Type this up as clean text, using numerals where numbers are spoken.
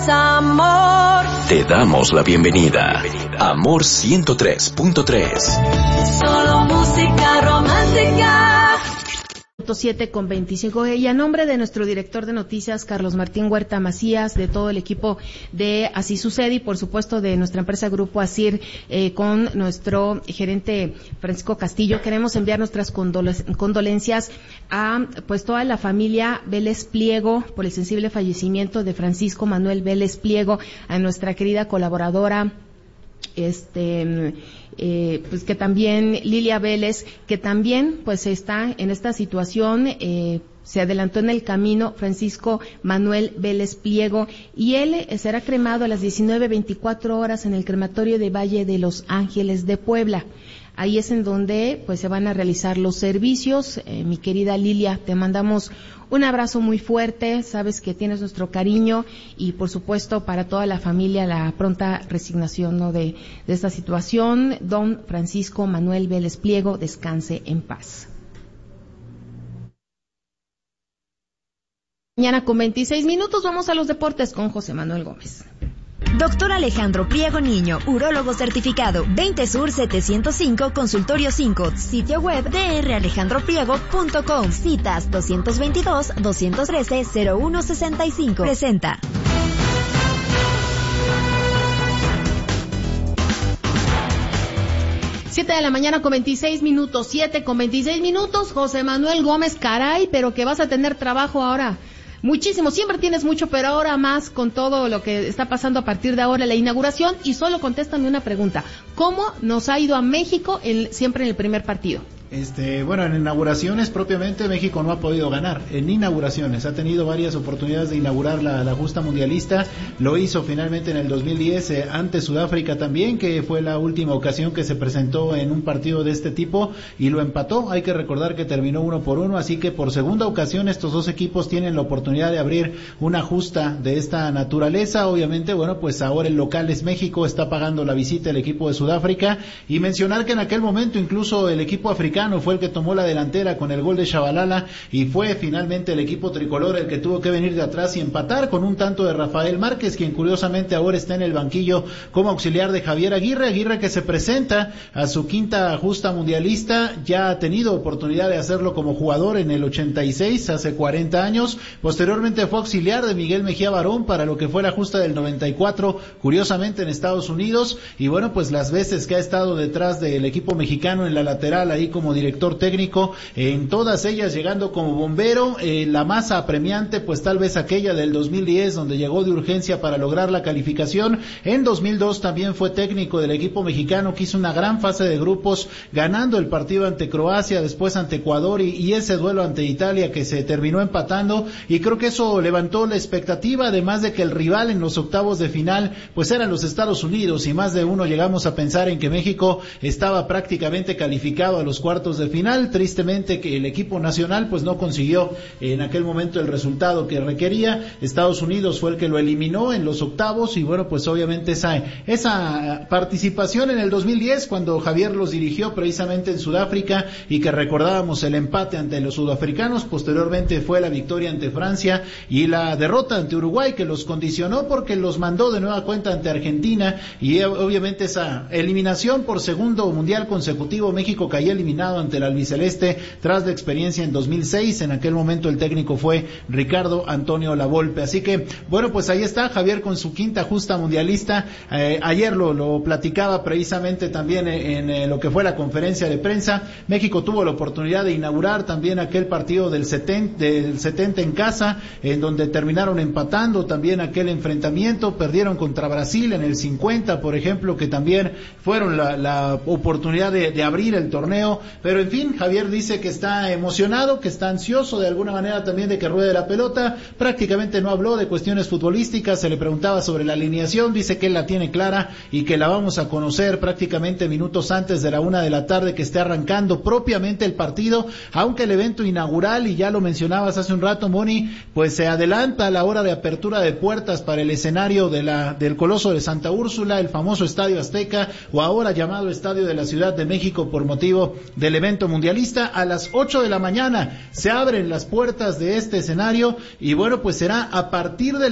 Amor. Te damos la bienvenida. Amor 103.3. Solo música romántica. 7:25 y a nombre de nuestro director de noticias Carlos Martín Huerta Macías, de todo el equipo de Así Sucede y por supuesto de nuestra empresa Grupo Asir, con nuestro gerente Francisco Castillo, queremos enviar nuestras condolencias a pues toda la familia Vélez Pliego por el sensible fallecimiento de Francisco Manuel Vélez Pliego, a nuestra querida colaboradora pues que también Lilia Vélez, que también pues está en esta situación, se adelantó en el camino Francisco Manuel Vélez Pliego y él será cremado a las 19:24 en el crematorio de Valle de los Ángeles de Puebla. Ahí es en donde pues se van a realizar los servicios. Mi querida Lilia, te mandamos un abrazo muy fuerte, sabes que tienes nuestro cariño y por supuesto para toda la familia la pronta resignación, ¿no?, de esta situación. Don Francisco Manuel Vélez Pliego, descanse en paz. Mañana con 26 minutos vamos a los deportes con José Manuel Gómez. Doctor Alejandro Pliego Niño, urólogo certificado, 20 Sur 705, Consultorio 5, sitio web dralejandropliego.com, citas 222-213-0165. Presenta. Siete de la mañana con 26 minutos, 7:26 minutos, José Manuel Gómez, caray, pero que vas a tener trabajo ahora. Muchísimo, siempre tienes mucho, pero ahora más con todo lo que está pasando a partir de ahora, la inauguración, y solo contéstame una pregunta. ¿Cómo nos ha ido a México siempre en el primer partido? Bueno, en inauguraciones propiamente México no ha podido ganar. En inauguraciones ha tenido varias oportunidades de inaugurar la justa mundialista. Lo hizo finalmente en el 2010 ante Sudáfrica también, que fue la última ocasión que se presentó en un partido de este tipo y lo empató. Hay que recordar que terminó 1-1, así que por segunda ocasión estos dos equipos tienen la oportunidad de abrir una justa de esta naturaleza. Obviamente, bueno, pues ahora el local es México, está pagando la visita el equipo de Sudáfrica, y mencionar que en aquel momento incluso el equipo africano fue el que tomó la delantera con el gol de Shabalala y fue finalmente el equipo tricolor el que tuvo que venir de atrás y empatar con un tanto de Rafael Márquez, quien curiosamente ahora está en el banquillo como auxiliar de Javier Aguirre, que se presenta a su quinta justa mundialista. Ya ha tenido oportunidad de hacerlo como jugador en el 86, hace 40 años, posteriormente fue auxiliar de Miguel Mejía Barón para lo que fue la justa del 94, curiosamente en Estados Unidos, y bueno, pues las veces que ha estado detrás del equipo mexicano en la lateral ahí como director técnico, en todas ellas llegando como bombero. La más apremiante pues tal vez aquella del 2010, donde llegó de urgencia para lograr la calificación. En 2002 también fue técnico del equipo mexicano, que hizo una gran fase de grupos, ganando el partido ante Croacia, después ante Ecuador y ese duelo ante Italia que se terminó empatando, y creo que eso levantó la expectativa, además de que el rival en los octavos de final pues eran los Estados Unidos, y más de uno llegamos a pensar en que México estaba prácticamente calificado a los cuartos de final. Tristemente que el equipo nacional pues no consiguió en aquel momento el resultado que requería. Estados Unidos fue el que lo eliminó en los octavos, y bueno, pues obviamente esa participación en el 2010, cuando Javier los dirigió precisamente en Sudáfrica, y que recordábamos el empate ante los sudafricanos, posteriormente fue la victoria ante Francia y la derrota ante Uruguay, que los condicionó porque los mandó de nueva cuenta ante Argentina, y obviamente esa eliminación por segundo mundial consecutivo. México caía eliminado ante el albiceleste tras la experiencia en 2006, en aquel momento el técnico fue Ricardo Antonio Lavolpe. Así que bueno, pues ahí está Javier con su quinta justa mundialista. Ayer lo platicaba precisamente también en lo que fue la conferencia de prensa. México tuvo la oportunidad de inaugurar también aquel partido del 70 en casa, en donde terminaron empatando también aquel enfrentamiento. Perdieron contra Brasil en el 50, por ejemplo, que también fueron la oportunidad de abrir el torneo. Pero en fin, Javier dice que está emocionado, que está ansioso de alguna manera también de que ruede la pelota. Prácticamente no habló de cuestiones futbolísticas, se le preguntaba sobre la alineación, dice que él la tiene clara y que la vamos a conocer prácticamente minutos antes de la 1:00 p.m. que esté arrancando propiamente el partido, aunque el evento inaugural, y ya lo mencionabas hace un rato, Moni, pues se adelanta a la hora de apertura de puertas para el escenario del Coloso de Santa Úrsula, el famoso Estadio Azteca, o ahora llamado Estadio de la Ciudad de México por motivo del evento mundialista. A las 8 de la mañana se abren las puertas de este escenario, y bueno, pues será a partir de